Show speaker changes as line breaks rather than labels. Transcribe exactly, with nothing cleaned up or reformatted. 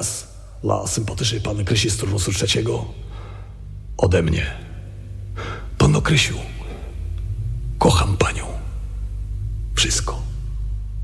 teraz dla sympatycznej panny Krysi z turnusu trzeciego ode mnie. Panno Krysiu, kocham panią. Wszystko.